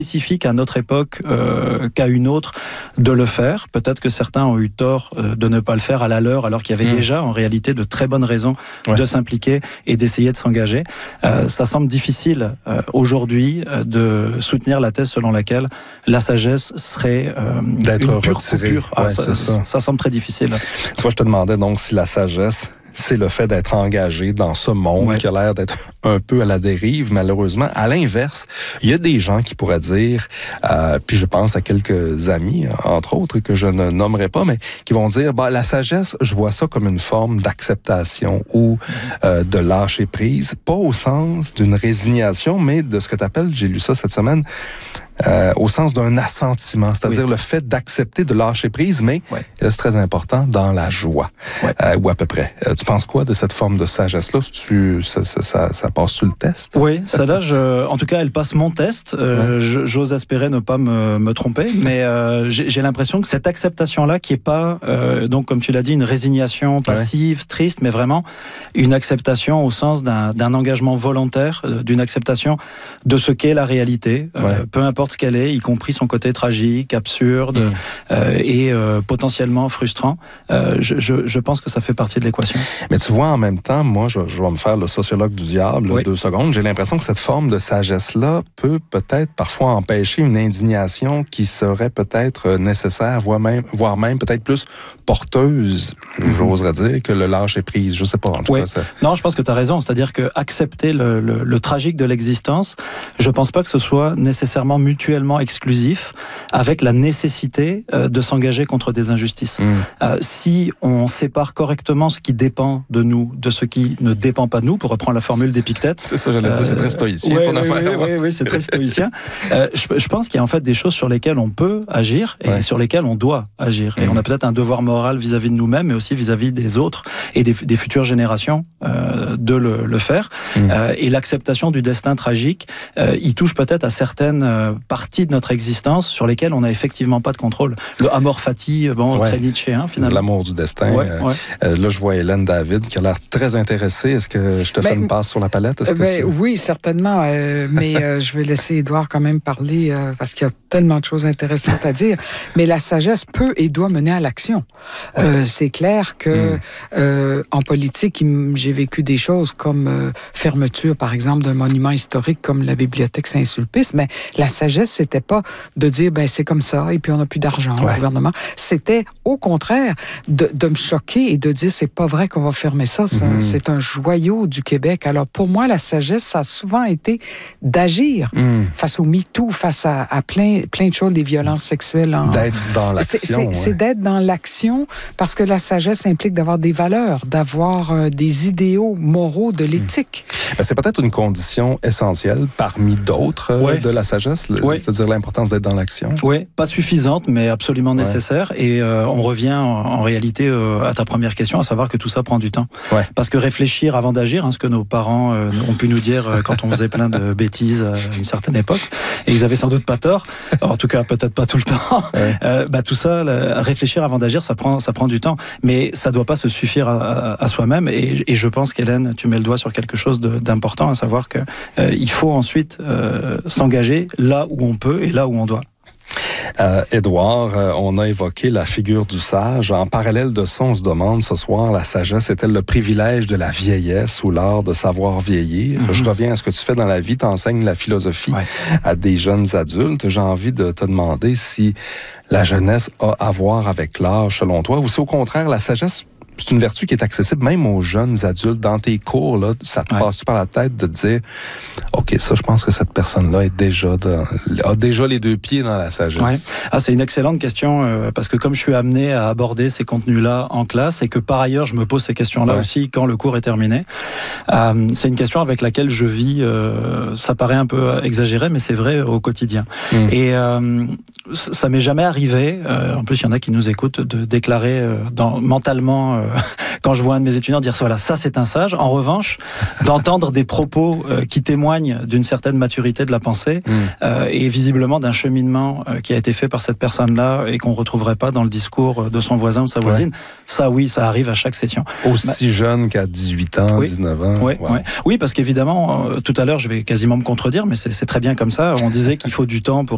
spécifique à notre époque qu'à une autre de le faire. Peut-être que certains ont eu tort de ne pas le faire à la leur, alors qu'il y avait déjà en réalité de très bonnes raisons de s'impliquer et d'essayer de s'engager. Ça semble difficile aujourd'hui de soutenir la thèse selon laquelle la sagesse serait d'être une pure retirée. coupure. Ça semble très difficile. Tu vois, je te demandais donc si la sagesse, c'est le fait d'être engagé dans ce monde qui a l'air d'être un peu à la dérive, malheureusement. À l'inverse, il y a des gens qui pourraient dire, puis je pense à quelques amis, entre autres, que je ne nommerai pas, mais qui vont dire, la sagesse, je vois ça comme une forme d'acceptation ou de lâcher prise, pas au sens d'une résignation, mais de ce que tu appelles, j'ai lu ça cette semaine, au sens d'un assentiment, c'est-à-dire le fait d'accepter de lâcher prise, mais c'est très important, dans la joie, ou à peu près. Tu penses quoi de cette forme de sagesse-là? Ça passe-tu le test? Oui, celle-là, en tout cas, elle passe mon test. J'ose espérer ne pas me tromper, mais j'ai l'impression que cette acceptation-là, qui n'est pas, donc comme tu l'as dit, une résignation passive, triste, mais vraiment une acceptation au sens d'un engagement volontaire, d'une acceptation de ce qu'est la réalité, peu importe ce qu'elle est, y compris son côté tragique, absurde et potentiellement frustrant. Je pense que ça fait partie de l'équation. Mais tu vois, en même temps, moi, je vais me faire le sociologue du diable, 2 secondes. J'ai l'impression que cette forme de sagesse-là peut peut-être parfois empêcher une indignation qui serait peut-être nécessaire, voire même peut-être plus porteuse, j'oserais dire, que le lâcher-prise. Je sais pas, en tout cas. Non, je pense que tu as raison. C'est-à-dire que accepter le tragique de l'existence, je pense pas que ce soit nécessairement mutuellement exclusif avec la nécessité de s'engager contre des injustices. Si on sépare correctement ce qui dépend de nous de ce qui ne dépend pas de nous, pour reprendre la formule d'Épictète. C'est ça, j'allais dire, c'est très stoïcien ton affaire. Oui, c'est très stoïcien. Je pense qu'il y a en fait des choses sur lesquelles on peut agir et sur lesquelles on doit agir. Et on a peut-être un devoir moral vis-à-vis de nous-mêmes, mais aussi vis-à-vis des autres et des futures générations de le faire. Et l'acceptation du destin tragique, il touche peut-être à certaines parties de notre existence sur lesquelles on n'a effectivement pas de contrôle. Le amor fati, très nietzschéen finalement. L'amour du destin. Là, je vois Hélène David qui a l'air très intéressée. Est-ce que je te fais une passe sur la palette? Oui, certainement. Mais je vais laisser Édouard quand même parler parce qu'il y a tellement de choses intéressantes à dire. Mais la sagesse peut et doit mener à l'action. C'est clair que en politique, j'ai vécu des choses comme fermeture, par exemple, d'un monument historique comme la bibliothèque Saint-Sulpice. Mais la sagesse, c'était pas de dire c'est comme ça et puis on n'a plus d'argent au gouvernement. C'était au contraire de me choquer et de dire c'est pas vrai qu'on va fermer ça. C'est un joyau du Québec. Alors pour moi, la sagesse, ça a souvent été d'agir face au MeToo, face à plein de choses, des violences sexuelles. D'être dans l'action. C'est d'être dans l'action parce que la sagesse implique d'avoir des valeurs, d'avoir des idéaux moraux, de l'éthique. C'est peut-être une condition essentielle parmi d'autres de la sagesse, c'est-à-dire l'importance d'être dans l'action. Oui, pas suffisante, mais absolument nécessaire. Et on revient en réalité à ta première question, à savoir que tout ça prend du temps. Parce que réfléchir avant d'agir, ce que nos parents ont pu nous dire quand on faisait plein de bêtises à une certaine époque, et ils avaient sans doute pas tort, en tout cas peut-être pas tout le temps, tout ça, réfléchir avant d'agir, ça prend du temps. Mais ça doit pas se suffire à soi-même. Et je pense qu'Hélène, tu mets le doigt sur quelque chose d'important, à savoir que il faut ensuite s'engager là où on peut et là où on doit. Édouard, on a évoqué la figure du sage. En parallèle de ça, on se demande ce soir, la sagesse est-elle le privilège de la vieillesse ou l'art de savoir vieillir? Je reviens à ce que tu fais dans la vie, tu enseignes la philosophie à des jeunes adultes. J'ai envie de te demander si la jeunesse a à voir avec l'âge, selon toi, ou si au contraire, la sagesse, c'est une vertu qui est accessible même aux jeunes adultes. Dans tes cours, là, ça te passe par la tête de te dire OK, ça, je pense que cette personne-là a déjà les 2 pieds dans la sagesse. C'est une excellente question parce que comme je suis amené à aborder ces contenus-là en classe et que par ailleurs, je me pose ces questions-là aussi quand le cours est terminé, c'est une question avec laquelle je vis, ça paraît un peu exagéré, mais c'est vrai au quotidien. Et ça m'est jamais arrivé, en plus il y en a qui nous écoutent, de déclarer mentalement quand je vois un de mes étudiants dire voilà, ça c'est un sage. En revanche, d'entendre des propos qui témoignent d'une certaine maturité de la pensée et visiblement d'un cheminement qui a été fait par cette personne-là et qu'on retrouverait pas dans le discours de son voisin ou sa voisine, ça oui, ça arrive à chaque session. Aussi jeune qu'à 18 ans, 19 ans. Oui, parce qu'évidemment, tout à l'heure, je vais quasiment me contredire, mais c'est très bien comme ça. On disait qu'il faut du temps pour